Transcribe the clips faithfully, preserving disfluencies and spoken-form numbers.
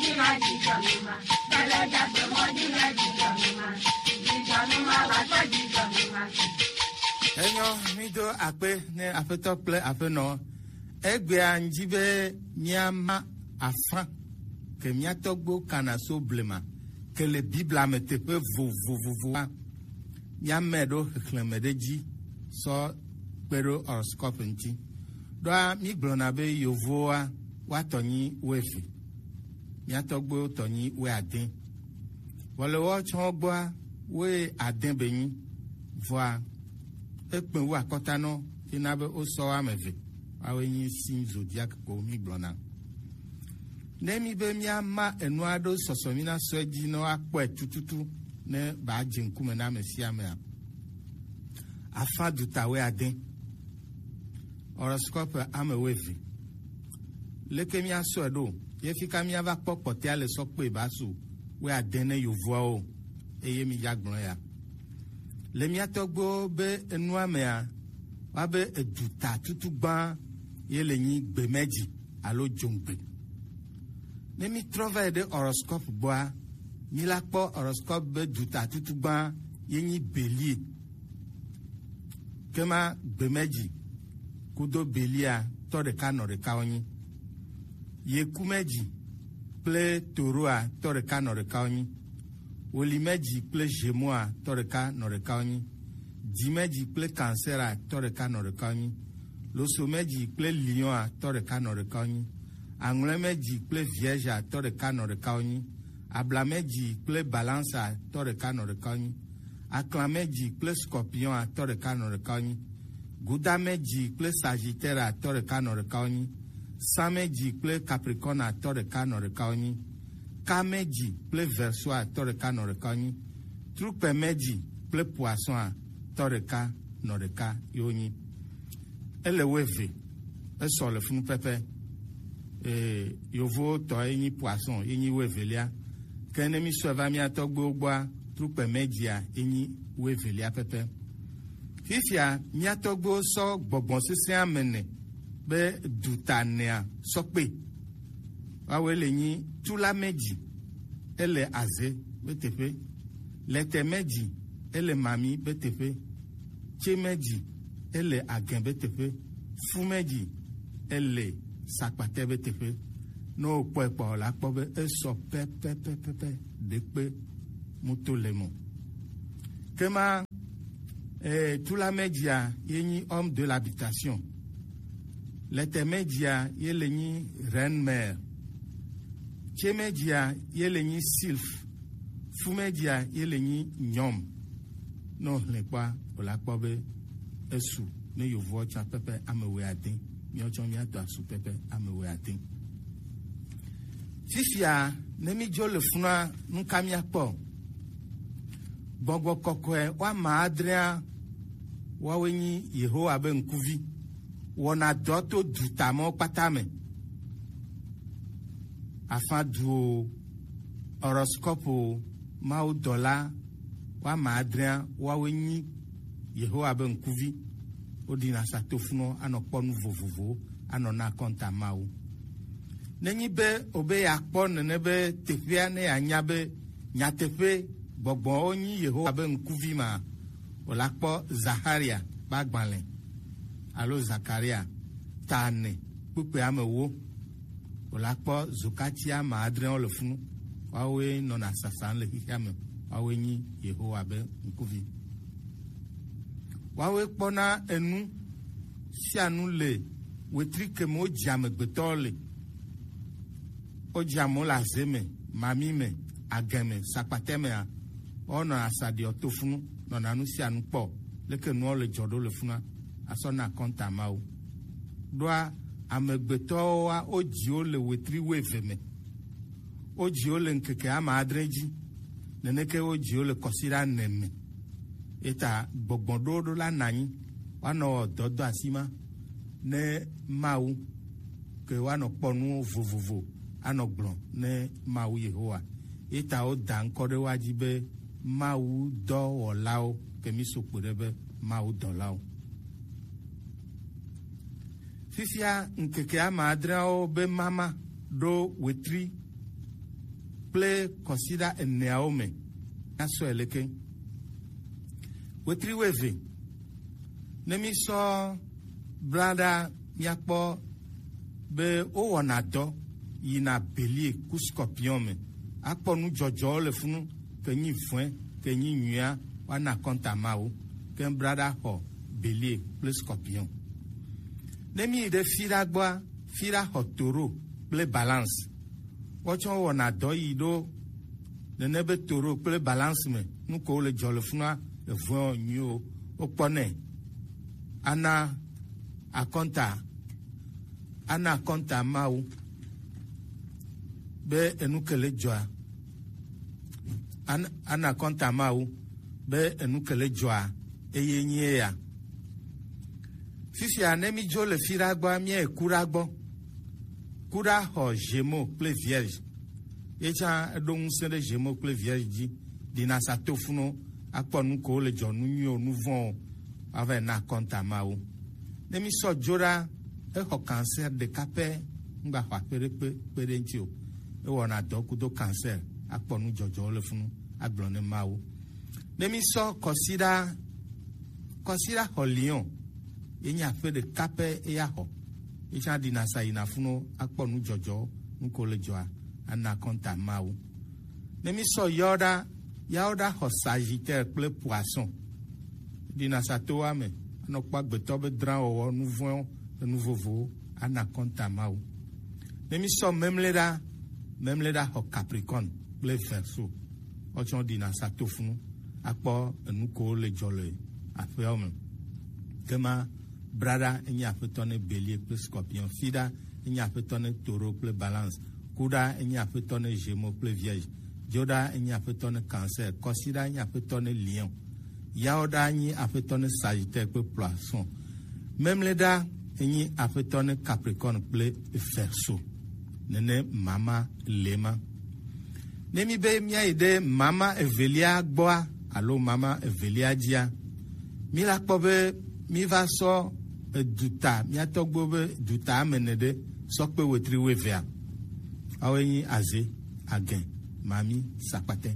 Enyo mido akpe ne afeto ple afeno egbe anjibe miama afran ke miatogbo kana so blema ke le Bible amete pe vo vo vo vo miamedo heklemedeji so pero horoscope nti do mi glona be yovoa watonyi wefi miatogbo tonyi we adin wole wo chogbo we adin benyi voa ekpe wa kotano inabe oso ameve awenyi sin zodiac ko mi glona nemi be miama enuado sosomina soji no akpo tututu ne ba jenkume na mesia me afa dutawe adin horoscope amewevi leke mi aso edo ye fika mi ava popote ale so pe basu we adin ne yovoa o eye mi jagbon ya le mi atogbo be enu amea wa be eduta tutugba ye le yin gbe meji alo jongbe ne mi trova de horoscope boa mi la po horoscope be duta tutugba ye yin bélier kema gbe meji kudo belia to de ka no de ka onyi ye kumeji ple toroa to de ka no de ka onyi olimeji ple gemoa to de ka no de ka onyi dimeji ple cancera to de ka no de ka onyi losomeji ple lion to de ka no de ka onyi anglemeji ple vierge to de ka no de ka onyi ablameji ple balance to de ka no de ka onyi acclameji ple scorpion to de ka no de ka onyi gudameji ple sagittaire to de ka no de ka onyi sameji ple capricorne to de ka no de ka onyi kameji ple verseau to de ka no de ka onyi trupemeji ple poisson to de ka no de ka yonyi ele weve eso le funu pepe eh yovo to enyi poisson enyi wevelia kenemi sova mi atogbo gba trupemeji a enyi wevelia pepe fifia mi atogbo so gbogbon sisi amene be dutania sokpe awele yin tula meji ele aze betepe lete meji ele mami betepe che meji ele agen betepe fu meji ele sakpate betepe no poepo la pobe eso pe pe pe pe pe depe mutolemo kema eh tula media yeni homme de l'habitation lete media yeleni reine mère che media yeleni sylph fu media yeleni nyom no lepa ola pobe esu ne yovo cha pepe amewe adin mi ojo mi ato asu pepe amewe adin fifia ne mi jo le funa nka mi apo gbogbo kokoe wa ma adria wa wenyi Yehowa be nkuvi wona doto dutamo patame afa du horoscope ma dola wa ma adria wa wenyi Yehowa be nkuvi odina satofuno anoponu vovovo anona konta mawu nenyi be obe yakpon nebe tefia ne anyabe nyatefe gbogbo onyi Yehowa be nkuvi ma olakpo Zaharia bagbalen alo Zakaria tane pupe amewo olakpo Zokatia ma adren olefunu wawe nona sasan le hikame wawe nyi Yehowa be nkuvi wawe pona enu sianu le wetrike mo jame gbetole o jamo la zeme mamime ageme sakpateme a ona asadi otofunu nona nu sianu po leke nu le jodo le funa asona konta mawo doa amegbeto wa oji o le wetri weveme oji o le nkeke ama adreji neneke oji o le kosira neme eta gbogbondo la nanyi wano dodo asima ne mawu ke wano ponu vovovo ano gbon ne mawu Yehowa eta o dan kode wajibe mawu do wolao ke mi sokporebe mawu do lao fifia nkeke ama adrao be mama do wetri kple kɔsida eneawo me asɔ eleke wetri weve ne mi sɔ blada miakpɔ be wowɔna dɔ yina belie ku scorpion me akpɔ nu dzɔdzɔ le funu ke nyi vɔe ke nyi nyuia wana kɔnta mawo ke blada xɔ belie kple scorpion ne mi yi ɖe fira gbɔa fira xɔ toro kple balance wɔtsɔ wɔna dɔ yi ɖo nene be toro kple balance me nu ko le dzɔ le funua evoe nyuiwo wokpɔnɛ ana akɔnta ana akɔnta mawo be enu kele dzɔa ana ana akɔnta mawo be enu kele dzɔa eye nye ya fifia ne mi dzo le fira gbɔ mie kura gbɔ kura xɔ Gémeaux kple Vierge yetsã eɖo ŋusẽ ɖe Gémeaux kple Vierge dzi dina sa to funu akpɔ nu ko le dzɔ nu nyuiwo nu vɔ̃wo ava na akɔnta mawo ne mi sɔ dzo ɖa exɔ cancer ɖeka pɛ ŋgba xɔ aƒe ɖe kpe kpe ɖe ŋuti o ewɔna dɔ kudo cancer akpɔ nu dzɔdzɔ le funu agblɔ ne mawo ne mi sɔ kɔsiɖa kɔsiɖa xɔ lion yenye aƒe ɖeka pɛ eya xɔ yetsã ɖina sa yina funu akpɔ nu dzɔdzɔ nu ko le dzɔa ana akɔnta mawo ne mi sɔ yawo ɖa yawo ɖa xɔ Sagittaire kple Poisson ɖina sa to wa me anɔ kpɔ agbetɔ be drã wɔwɔ nu vɔ̃wo nu vovowo ana akɔnta mawo ne mi sɔ memle ɖa memle ɖa xɔ Capricorne kple Verseau wɔtsɔ ɖina sa to funu akpɔ enu ko le dzɔ le aƒeawo me kema brada enye aƒetɔ ne Bélier kple Scorpion fida enye aƒetɔ ne Taureau kple Balance kuda enye aƒetɔ ne Gémeaux kple Vierge dzoɖa enye aƒetɔ ne Cancer kɔsiɖa enye aƒetɔ ne Lion yawoɖa enye aƒetɔ ne Sagittaire kple Poisson memle ɖa enye aƒetɔ ne Capricorne kple Verseau nene mama lema ne mi be miayi ɖe mama evelia gbɔa alo mama evelia dzia mi la kpɔ be mi va sɔ eduta miatɔgbo be duta amene ɖe sɔkpe wetri wevea awoe nyi aze agɛ mami sakpate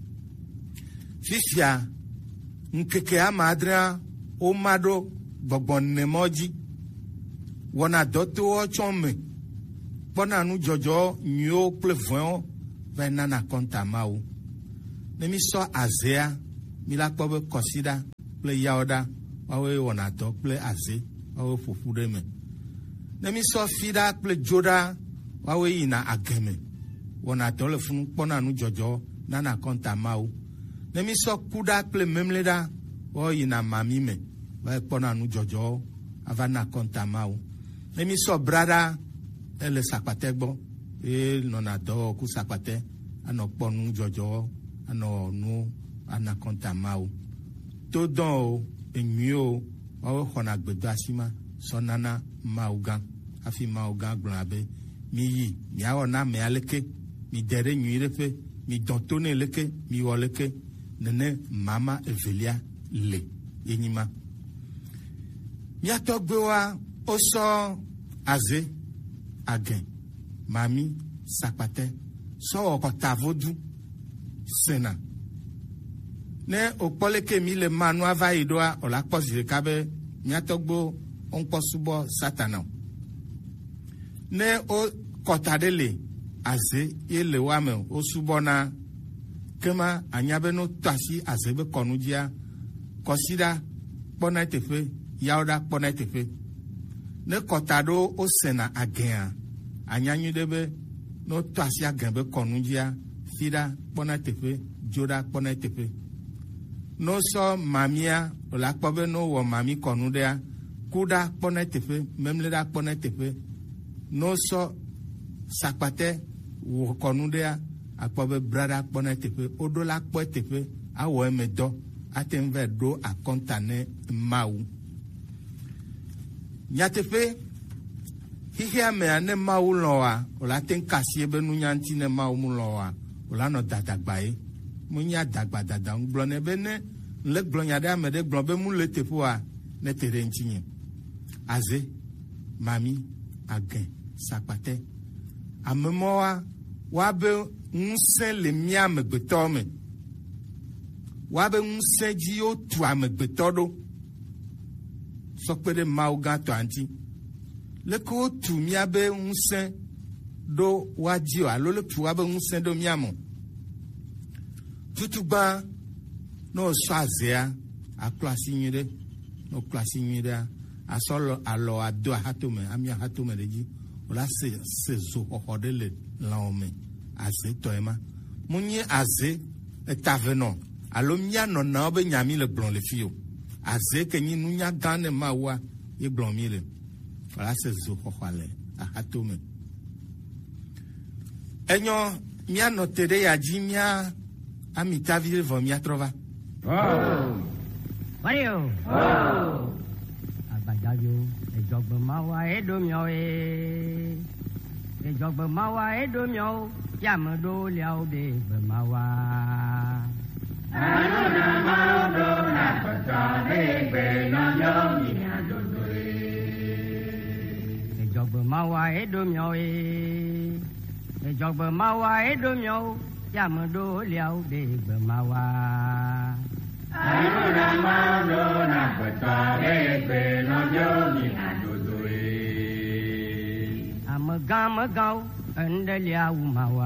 fifia nkeke ama adrea woma ɖo gbɔgbɔ nemɔ dzi wɔna dɔtowo tsɔ me kpɔna nu dzɔdzɔ nyuiwo kple vɔ̃wo va nana akɔnta mawo ne mi sɔ azea mi la kpɔ be kɔsiɖa kple yawoɖa woawoe wɔna dɔ kple aze woawoe ƒoƒu ɖe me ne mi sɔ fiɖa kple dzoɖa woawoe yina ageme wɔna dɔ le funu kpɔna nu dzɔdzɔ nana akɔnta mawo ne mi sɔ kuɖa kple memle ɖa woawoe yina mami me va kpɔna nu dzɔdzɔ ava na akɔnta mawo ne mi sɔ braɖa ele sakpate gbɔ eye nɔna dɔ wɔ ku sakpate anɔ kpɔ nu dzɔdzɔ anɔ nu ana akɔnta mawo to dɔn o enyuiwo woawo xɔna gbedo asi ma sɔnana mawu gã hafi mawu gã gblɔna be mi yi miawɔ na amea leke mi de ɖe nyui ɖe ƒe mi dɔn to nɛ leke mi wɔ leke nene mama evelia le yenyi ma miatɔgbewoa wosɔ aze agɛ mami sakpate sɔwɔ kɔta vodu sena ne okpɔ leke mi le manu ava yi ɖoa o la kpɔ zi ɖeka be miatɔgbo woŋkpɔ subɔ satana o ne wo kɔta ɖe le aze ye le wa me wo subɔna kema anya be no tɔ asi aze be kɔnu dzia kɔsiɖa kpɔna teƒe yawoɖa kpɔna teƒe ne kɔta ɖo wo sena agɛa anya nyui ɖe be no tɔ asi agɛ be kɔnu dzia fiɖa kpɔna teƒe dzoɖa kpɔna teƒe no sɔ mamia o la kpɔ be no wɔ mami kɔnu ɖea kuɖa kpɔna teƒe memle ɖa kpɔna teƒe no sɔ sakpate wɔ kɔnu ɖea akpɔ be braɖa kpɔna teƒe woɖo la kpɔ teƒe awɔ eme dɔ ate ŋu va ɖo akɔnta ne mawu nyateƒe xixia mea ne mawu lɔa o la te ŋu kasi be nunya ŋuti ne mawu mu lɔa o la nɔ dadagba ye mo nya dagba dada ŋu gblɔ ne be ne le gblɔ nya ɖe ame ɖe gblɔ be mu le teƒea ne te ɖe ŋuti nye aze mami agɛ sakpate amemɔwa wabe ŋusẽ le mía amegbetɔ me wabe ŋusẽ dzi wotu amegbetɔ ɖo sɔkpe ɖe Mawu gãtɔ ŋuti leke wotu míabe ŋusẽ ɖo woadzi o alo leke wabe ŋusẽ ɖo mía me tutugba ne wòsɔ azea aklɔ asi nyui ɖe ne wòklɔ asi nyui ɖea asɔ alɔ ado ahatome ami ahatome ɖe dzi wòla se se zoxɔxɔ ɖe le lãwo me aze tɔe ma munye aze etavenɔ alo míanɔ nawo be nyami le gblɔ le fi o aze ke nyi nunya gã ne Mawua ye gblɔ mi le wòla se zoxɔxɔ le ahatome enyo míanɔ te ɖe ya dzi mía amitavi vɔ míatrɔ va. Mario. Agbadavio, edzɔgbe Mawua eɖo miawo ye. Edzɔgbe Mawua eɖo miawo, yame ɖo liawo be gbe Mawua. Anu na Mawu ɖo na kpɔtɔ be gbe nɔviwo mia dodo ye. Edzɔgbe Mawua eɖo miawo ye. Edzɔgbe Mawua eɖo miawo, yame ɖo liawo be gbe Mawua. Anu na Mawu ɖo na kpɔtɔ be gbe nɔviwo mia dodo ye. Amegã megãwo, eŋuɖe lia wu Mawua.